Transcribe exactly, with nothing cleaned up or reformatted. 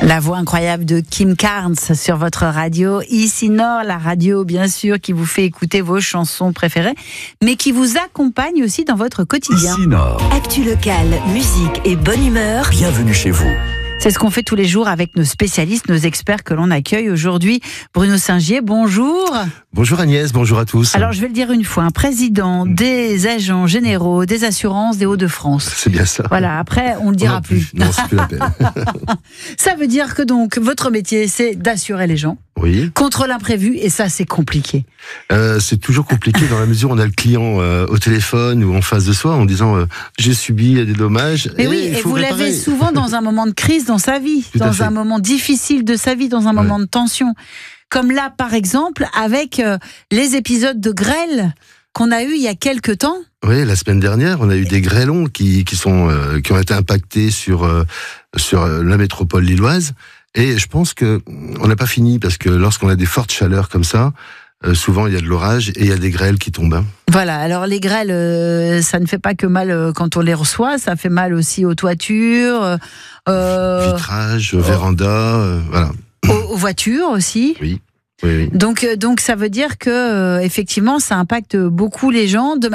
La voix incroyable de Kim Carnes sur votre radio. Ici Nord, la radio bien sûr qui vous fait écouter vos chansons préférées, mais qui vous accompagne aussi dans votre quotidien. Ici Nord. Actu locale, musique et bonne humeur. Bienvenue chez vous. C'est ce qu'on fait tous les jours avec nos spécialistes, nos experts que l'on accueille aujourd'hui. Bruno Singier, bonjour. Bonjour Agnès, bonjour à tous. Alors je vais le dire une fois, un président des agents généraux des assurances des Hauts-de-France. C'est bien ça. Voilà, après on ne le dira plus. plus. Non, c'est plus la peine. Ça veut dire que donc votre métier c'est d'assurer les gens. Oui. Contre l'imprévu, et ça c'est compliqué. Euh, c'est toujours compliqué dans la mesure où on a le client euh, au téléphone ou en face de soi en disant euh, j'ai subi des dommages. Mais et oui, il et faut vous réparer. l'avez souvent dans un moment de crise dans sa vie, Tout à dans fait. un moment difficile de sa vie, dans un moment Ouais. de tension. Comme là par exemple avec euh, les épisodes de grêle qu'on a eu il y a quelques temps. Oui, la semaine dernière, on a eu des grêlons qui qui sont euh, qui ont été impactés sur euh, sur euh, la métropole lilloise. Et je pense que on n'a pas fini parce que lorsqu'on a des fortes chaleurs comme ça, euh, souvent il y a de l'orage et il y a des grêles qui tombent. Hein. Voilà, alors les grêles, euh, ça ne fait pas que mal euh, quand on les reçoit, ça fait mal aussi aux toitures, euh, Vitrage, véranda, euh, voilà. aux, aux voitures aussi. Oui, oui, oui. Donc, euh, donc ça veut dire que euh, effectivement, ça impacte beaucoup les gens de